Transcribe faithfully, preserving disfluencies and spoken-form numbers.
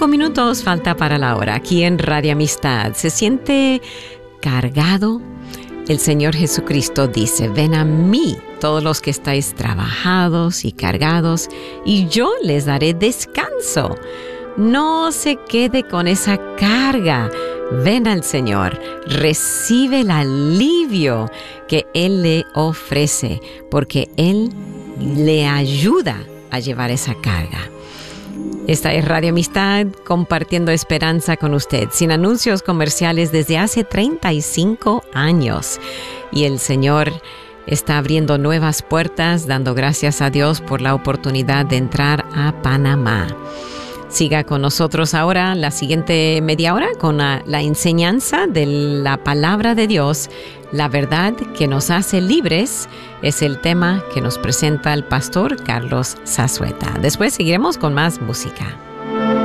Cinco minutos falta para la hora. Aquí en Radio Amistad. ¿Se siente cargado? El Señor Jesucristo dice: ven a mí todos los que estáis trabajados y cargados, y yo les daré descanso. No se quede con esa carga. Ven al Señor, recibe el alivio que Él le ofrece, porque Él le ayuda a llevar esa carga. Esta es Radio Amistad, compartiendo esperanza con usted, sin anuncios comerciales desde hace treinta y cinco años. Y el Señor está abriendo nuevas puertas, dando gracias a Dios por la oportunidad de entrar a Panamá. Siga con nosotros ahora la siguiente media hora con la, la enseñanza de la palabra de Dios. La verdad que nos hace libres es el tema que nos presenta el pastor Carlos Zazueta. Después seguiremos con más música.